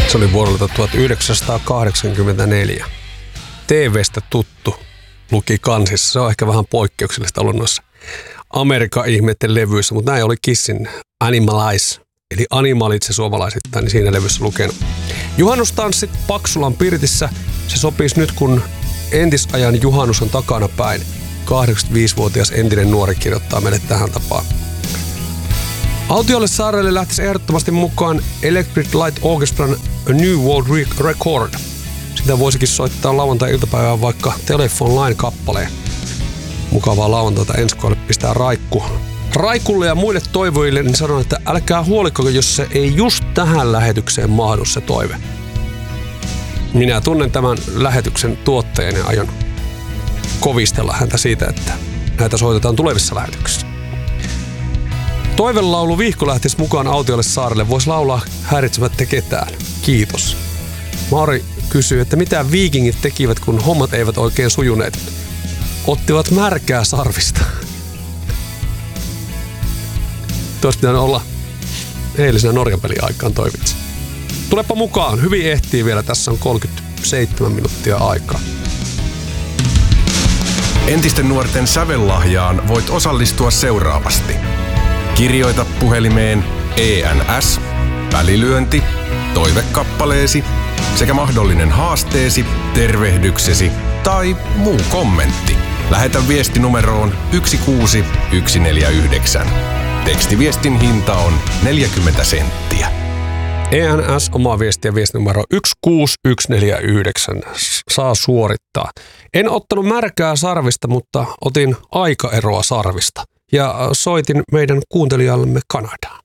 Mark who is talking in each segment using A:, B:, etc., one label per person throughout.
A: Se oli vuodelta 1984. TV:stä tuttu luki kansissa. Se on ehkä vähän poikkeuksellista ollut noissa Amerikan ihmeiden levyissä, mutta näin oli Kissin Animalize, eli Animalit se suomalaisittain, niin siinä levyssä lukenut. Juhannustanssit Paksulan Pirtissä. Se sopisi nyt, kun entisajan juhannus on takana päin. 85-vuotias entinen nuori kirjoittaa meille tähän tapaan. Autiolle saarelle lähtisi ehdottomasti mukaan Electric Light Orchestran A New World Record. Sitä voisikin soittaa lauantai-iltapäivään vaikka Telephone Line-kappaleen. Mukavaa lauantaita ensi kuulle pistää Raikulle ja muille toivoille, niin sanon, että älkää huoliko, jos se ei just tähän lähetykseen mahdu se toive. Minä tunnen tämän lähetyksen tuottajan ja aion kovistella häntä siitä, että näitä soitetaan tulevissa lähetyksissä. Toivelaulu Vihko lähtisi mukaan Autiolle saarelle. Voisi laulaa häiritsemättä ketään. Kiitos. Mauri kysyy, että mitä viikingit tekivät, kun hommat eivät oikein sujuneet. Ottivat märkää sarvista. Tuossa pitänyt olla eilisenä Norjan pelin aikaan toi vitsi. Tulepa mukaan. Hyvin ehtii vielä. Tässä on 37 minuuttia aikaa.
B: Entisten nuorten sävellahjaan voit osallistua seuraavasti. Kirjoita puhelimeen ENS, välilyönti, toivekappaleesi sekä mahdollinen haasteesi, tervehdyksesi tai muu kommentti. Lähetä viesti numeroon 16149. Tekstiviestin hinta on 40 senttiä.
A: ENS omaa viestiä viestinumero 16149 saa suorittaa. En ottanut märkää sarvista, mutta otin aikaeroa sarvista ja soitin meidän kuuntelijallemme Kanadaan.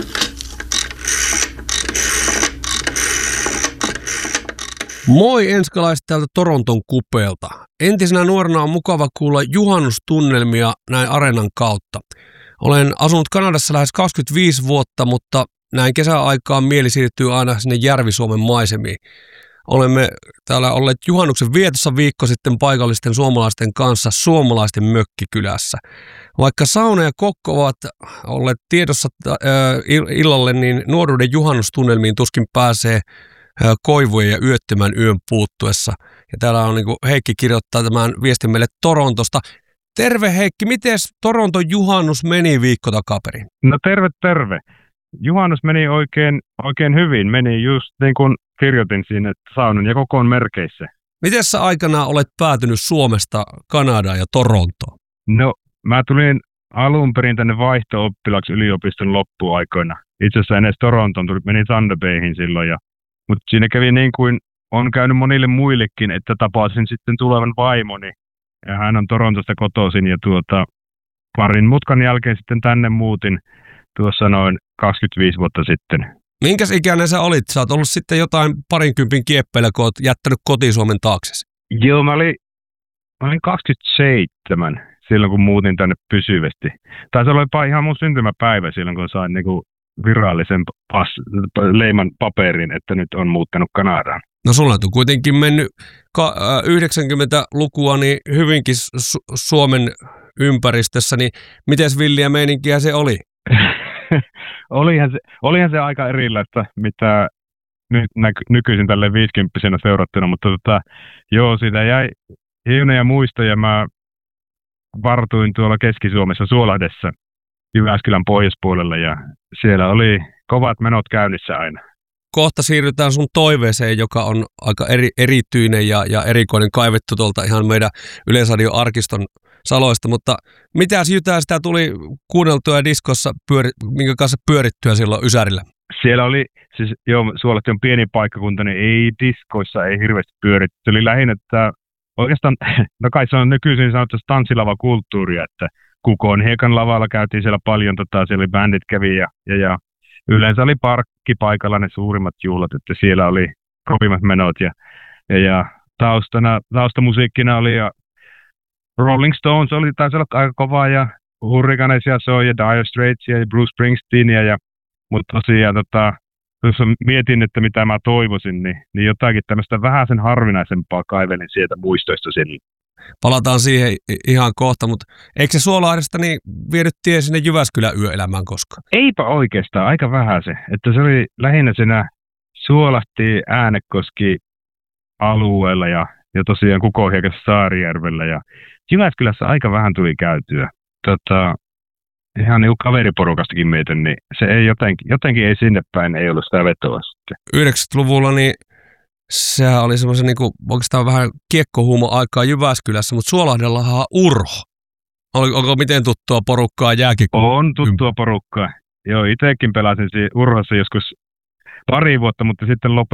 A: Moi enskalaiset täältä Toronton kupeelta. Entisenä nuorena on mukava kuulla juhannustunnelmia näin Areenan kautta. Olen asunut Kanadassa lähes 25 vuotta, mutta näin kesäaikaan mieli siirtyy aina sinne Järvi-Suomen maisemiin. Olemme täällä olleet juhannuksen vietossa viikko sitten paikallisten suomalaisten kanssa suomalaisten mökkikylässä. Vaikka sauna ja kokko ovat olleet tiedossa illalle, niin nuoruuden juhannustunnelmiin tuskin pääsee koivujen ja yöttömän yön puuttuessa. Ja täällä on Heikki kirjoittaa tämän viestin meille Torontosta. Terve Heikki, miten Toronton juhannus meni viikko takaperin?
C: No terve. Juhannus meni oikein hyvin. Meni just niin kuin kirjoitin siinä saunan ja kokoon merkeissä.
A: Miten sä aikanaan olet päätynyt Suomesta Kanadaan ja Torontoon?
C: No mä tulin alun perin tänne vaihto-oppilaksi yliopiston loppuaikoina. Itse asiassa ennen Torontoon menin Thunder Bayhin silloin. Mutta siinä kävi niin kuin on käynyt monille muillekin, että tapasin sitten tulevan vaimoni. Ja hän on Torontosta kotoisin ja parin mutkan jälkeen sitten tänne muutin tuossa noin 25 vuotta sitten.
A: Minkäs ikäinen sä olit? Sä oot ollut sitten jotain 20 kieppeillä, kun oot jättänyt koti-Suomen taaksesi.
C: Joo, mä olin 27 silloin, kun muutin tänne pysyvästi. Taisi olla jopa ihan mun syntymäpäivä silloin, kun sain niinku virallisen leiman paperin, että nyt on muuttanut Kanadaan.
A: No sulla on kuitenkin mennyt 90-lukua niin hyvinkin Suomen ympäristössä, niin mites villiä meininkiä se oli?
C: Olihan se aika erilaista, mitä nyt nykyisin tälle 50-vuotiaana seurattuna, mutta joo, siitä jäi hienoja muistoja. Mä vartuin tuolla Keski-Suomessa Suolahdessa Jyväskylän pohjoispuolella ja siellä oli kovat menot käynnissä aina.
A: Kohta siirrytään sun toiveeseen, joka on aika erityinen ja erikoinen, kaivettu tuolta ihan meidän Yleisradio-arkiston saloista, mutta mitäs jytää sitä tuli kuunneltua diskossa, minkä kanssa pyörittyä silloin Ysärillä?
C: Siellä oli, siis joo, Suolahti on pieni paikkakunta, niin ei diskoissa, ei hirveästi pyöritty. Se oli lähinnä, että oikeastaan, no kai se on nykyisin sanottu tanssilavakulttuuria, että Kukon Hiekan lavalla käytiin siellä paljon, siellä oli bändit kävi ja yleensä oli parkki paikalla ne suurimmat juhlat, että siellä oli kovimmat menot ja taustamusiikkina oli ja Rolling Stones taisi olla aika kovaa ja Hurricanesia soi ja Dire Straitsia ja Bruce Springsteenia mutta tosiaan jos mietin, että mitä mä toivoisin, niin jotakin tämmöistä vähän sen harvinaisempaa kaivelin sieltä muistoista sille.
A: Palataan siihen ihan kohta, mutta eikö se Suolahdesta niin vienyt tie sinne Jyväskylän yöelämään koskaan?
C: Eipä oikeastaan, aika vähän se. Että se oli lähinnä siinä Suolahti, Äänekoski alueella ja tosiaan Kukonhiekassa Saarijärvellä ja Jyväskylässä aika vähän tuli käytyä. Ihan niin kaveriporukastakin mietin, niin se ei jotenkin ei sinne päin ei ollut sitä vetoa sitten.
A: 90-luvulla niin sehän oli semmoisen niin kuin, oikeastaan vähän kiekkohuumo-aikaa Jyväskylässä, mutta Suolahdellahan on Urho. Onko miten tuttua porukkaa jääkiekko?
C: On tuttua porukkaa. Joo, itsekin pelasin Urhossa joskus pari vuotta, mutta sitten